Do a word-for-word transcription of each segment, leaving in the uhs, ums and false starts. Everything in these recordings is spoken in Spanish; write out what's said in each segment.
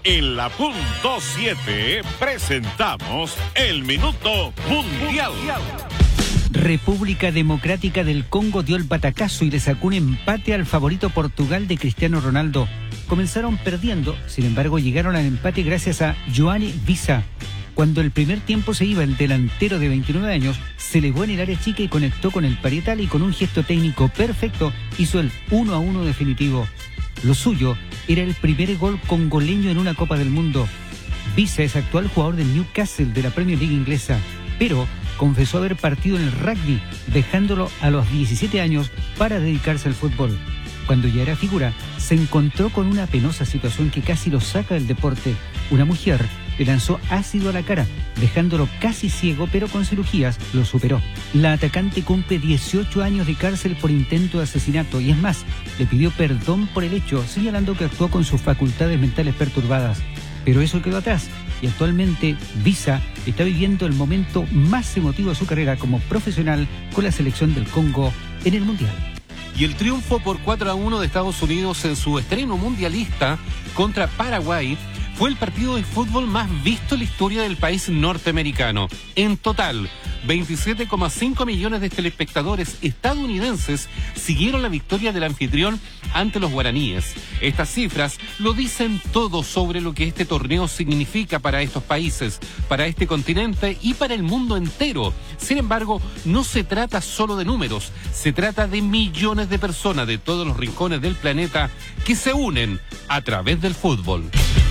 En la punto siete presentamos el Minuto Mundial. República Democrática del Congo dio el batacazo y le sacó un empate al favorito Portugal de Cristiano Ronaldo. Comenzaron perdiendo, sin embargo llegaron al empate gracias a Yoane Wissa. Cuando el primer tiempo se iba, el delantero de veintinueve años se elevó en el área chica y conectó con el parietal y con un gesto técnico perfecto hizo el uno a uno definitivo. Lo suyo era el primer gol congoleño en una Copa del Mundo. Wissa es actual jugador del Newcastle de la Premier League inglesa, pero confesó haber partido en el rugby, dejándolo a los diecisiete años para dedicarse al fútbol. Cuando ya era figura, se encontró con una penosa situación que casi lo saca del deporte. Una mujer le lanzó ácido a la cara, dejándolo casi ciego, pero con cirugías lo superó. La atacante cumple dieciocho años de cárcel por intento de asesinato y es más, le pidió perdón por el hecho, señalando que actuó con sus facultades mentales perturbadas. Pero eso quedó atrás y actualmente Wissa está viviendo el momento más emotivo de su carrera como profesional con la selección del Congo en el Mundial. Y el triunfo por cuatro a uno de Estados Unidos en su estreno mundialista contra Paraguay fue el partido de fútbol más visto en la historia del país norteamericano. En total, veintisiete coma cinco millones de telespectadores estadounidenses siguieron la victoria del anfitrión ante los guaraníes. Estas cifras lo dicen todo sobre lo que este torneo significa para estos países, para este continente y para el mundo entero. Sin embargo, no se trata solo de números, se trata de millones de personas de todos los rincones del planeta que se unen a través del fútbol.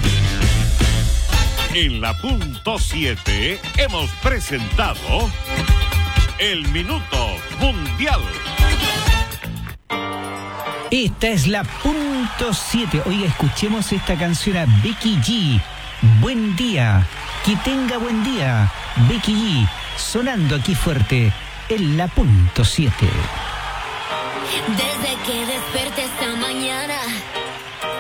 En la punto siete hemos presentado el Minuto Mundial. Esta es la punto siete. Oiga, escuchemos esta canción a Becky G. Buen día. Que tenga buen día. Becky G. Sonando aquí fuerte en la punto siete. Desde que desperté esta mañana